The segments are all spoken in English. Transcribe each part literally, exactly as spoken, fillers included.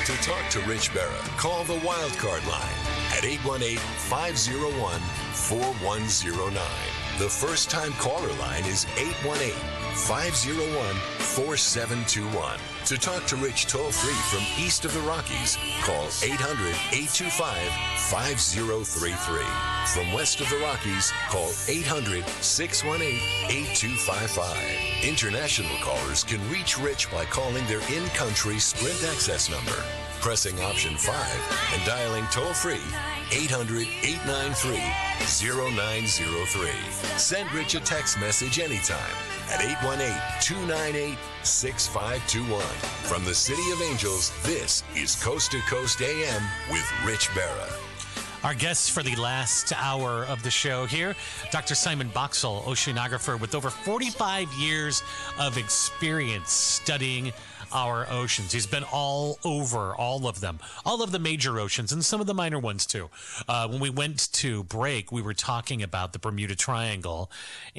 To talk to Rich Berra, call the Wildcard line at eight one eight, five oh one, four one oh nine. The first-time caller line is eight one eight, five oh one, four seven two one. To talk to Rich toll-free from east of the Rockies, call eight hundred, eight two five, five oh three three. From west of the Rockies, call eight hundred, six one eight, eight two five five. International callers can reach Rich by calling their in-country Sprint access number, pressing option five, and dialing toll-free eight hundred, eight nine three, oh nine oh three. Send Rich a text message anytime at eight one eight, two nine eight, six five two one. From the City of Angels, this is Coast to Coast A M with Rich Berra. Our guest for the last hour of the show here, Doctor Simon Boxall, oceanographer with over forty-five years of experience studying our oceans. He's been all over all of them, all of the major oceans and some of the minor ones too. Uh, when we went to break, we were talking about the Bermuda Triangle,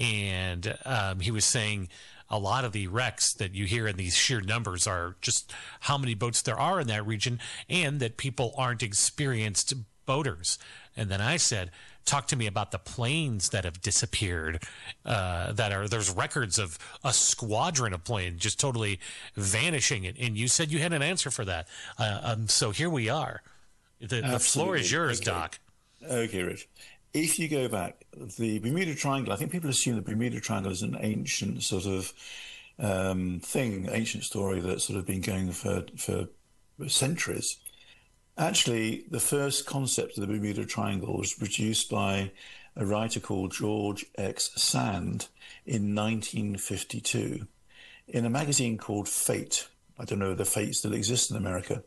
and um, he was saying a lot of the wrecks that you hear in these sheer numbers are just how many boats there are in that region, and that people aren't experienced boaters. And then I said, talk to me about the planes that have disappeared, uh, that are, there's records of a squadron of planes just totally vanishing. And you said you had an answer for that. Uh, um, so here we are. The, the floor is yours, okay. Doc. Okay, Rich. If you go back, the Bermuda Triangle, I think people assume the Bermuda Triangle is an ancient sort of um, thing, ancient story that's sort of been going for, for centuries. Actually, the first concept of the Bermuda Triangle was produced by a writer called George X. Sand in nineteen fifty-two in a magazine called Fate. I don't know if the Fate still exists in America.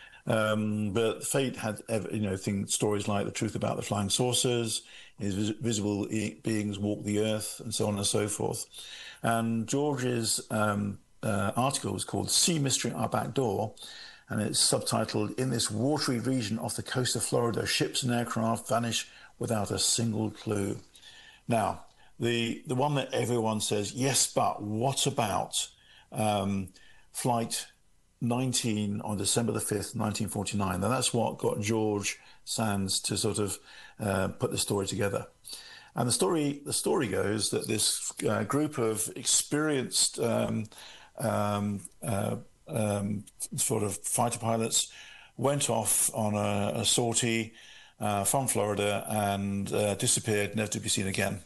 Um, but Fate had, you know, things, stories like The Truth About the Flying Saucers, Invisible Beings Walk the Earth, and so on and so forth. And George's um, uh, article was called Sea Mystery at Our Back Door, and it's subtitled, "In this watery region off the coast of Florida, ships and aircraft vanish without a single clue." Now, the the one that everyone says, yes, but what about um, Flight nineteen on December the fifth, nineteen forty-nine? Now, that's what got George Sands to sort of uh, put the story together. And the story the story goes that this uh, group of experienced um, um, uh, Um, sort of fighter pilots went off on a, a sortie uh, from Florida and uh, disappeared, never to be seen again.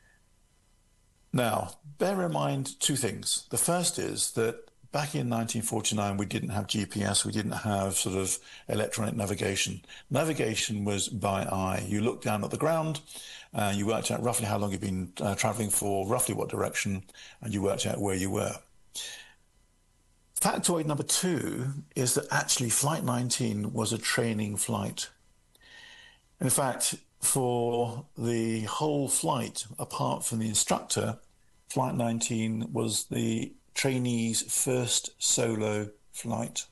Now, bear in mind two things. The first is that back in nineteen forty-nine, we didn't have G P S, we didn't have sort of electronic navigation. Navigation was by eye. You looked down at the ground, uh, you worked out roughly how long you'd been uh, traveling for, roughly what direction, and you worked out where you were. Factoid number two is that actually Flight nineteen was a training flight. In fact, for the whole flight, apart from the instructor, Flight nineteen was the trainees' first solo flight.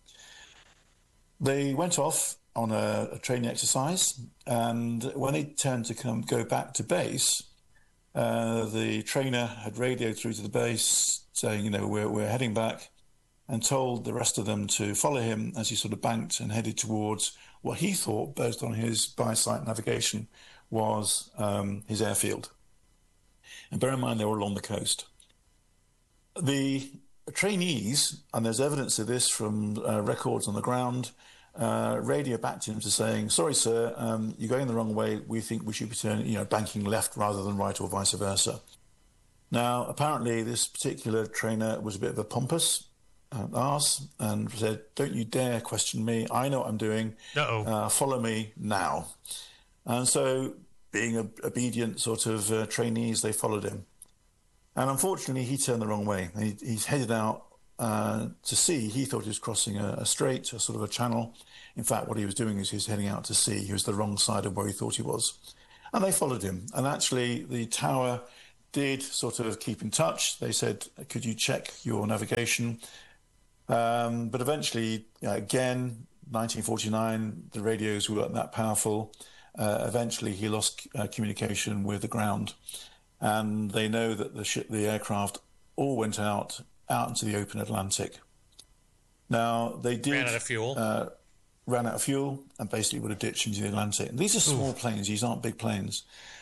They went off on a, a training exercise, and when they turned to come go back to base, uh, the trainer had radioed through to the base saying, you know, we're, we're heading back, and told the rest of them to follow him as he sort of banked and headed towards what he thought, based on his by-sight navigation, was um, his airfield. And bear in mind, they were along the coast. The trainees, and there's evidence of this from uh, records on the ground, uh, radio back to him to saying, "Sorry, sir, um, you're going the wrong way. We think we should be turning, you know, banking left rather than right, or vice versa." Now, apparently, this particular trainer was a bit of a pompous Uh, asked and said, "Don't you dare question me. I know what I'm doing. Uh-oh. Uh, follow me now." And so, being a, obedient sort of uh, trainees, they followed him. And unfortunately, he turned the wrong way. He, he's headed out uh, to sea. He thought he was crossing a, a strait, a sort of a channel. In fact, what he was doing is he was heading out to sea. He was the wrong side of where he thought he was. And they followed him. And actually, the tower did sort of keep in touch. They said, "Could you check your navigation?" Um, but eventually, uh, again, nineteen forty-nine, the radios weren't that powerful. Uh, eventually, he lost uh, communication with the ground, and they know that the ship, the aircraft, all went out out into the open Atlantic. Now, they did... Ran out of fuel. Uh, ran out of fuel and basically would have ditched into the Atlantic. And these are small Ooh. planes. These aren't big planes.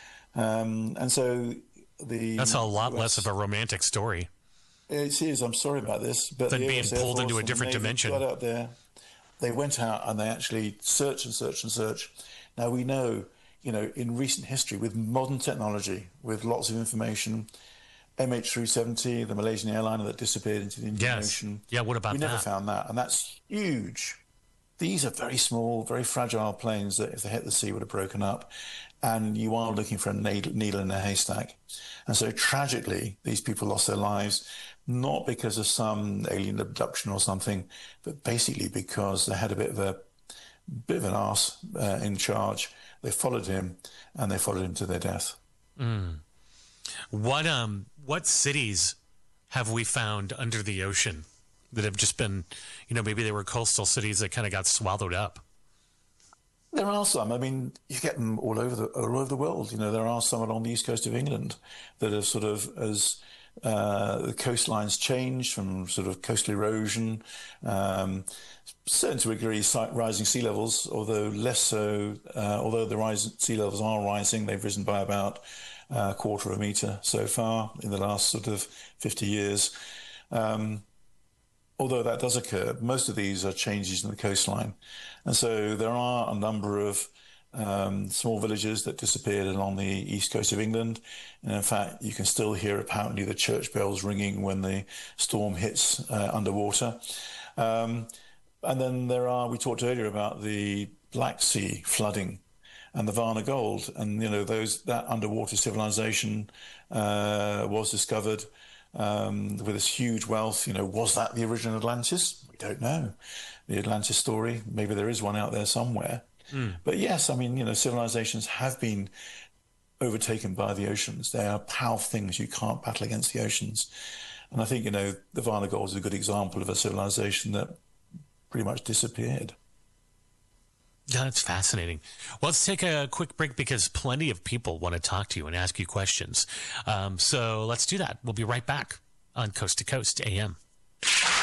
Um, and so the... That's a lot U S, less of a romantic story. It is. I'm sorry about this. But than being pulled into a different dimension. Got out there. They went out and they actually searched and searched and searched. Now, we know, you know, in recent history, with modern technology, with lots of information, M H three seventy, the Malaysian airliner that disappeared into the Indian yes. Ocean. Yeah, what about we that? We never found that. And that's huge. These are very small, very fragile planes that if they hit the sea would have broken up. And you are looking for a needle in a haystack. And so tragically, these people lost their lives, not because of some alien abduction or something, but basically because they had a bit of a bit of an arse uh, in charge. They followed him and they followed him to their death. Mm. What, um, what cities have we found under the ocean that have just been, you know, maybe they were coastal cities that kind of got swallowed up? There are some. I mean, you get them all over the all over the world. You know, there are some along the east coast of England that have sort of, as uh, the coastlines change from sort of coastal erosion, um, certain to a degree, rising sea levels, although less so. Uh, although the rise sea levels are rising, they've risen by about a quarter of a metre so far in the last sort of fifty years. Um, Although that does occur, most of these are changes in the coastline. And so there are a number of um, small villages that disappeared along the east coast of England. And in fact, you can still hear apparently the church bells ringing when the storm hits uh, underwater. Um, and then there are, we talked earlier about the Black Sea flooding and the Varna Gold. And, you know, those that underwater civilization uh, was discovered Um, with this huge wealth. You know, was that the original Atlantis? We don't know. The Atlantis story, maybe there is one out there somewhere. Mm. But yes, I mean, you know, civilizations have been overtaken by the oceans. They are powerful things. You can't battle against the oceans. And I think, you know, the Varna Gold is a good example of a civilization that pretty much disappeared. That's fascinating. Well, let's take a quick break because plenty of people want to talk to you and ask you questions. Um, so let's do that. We'll be right back on Coast to Coast A M.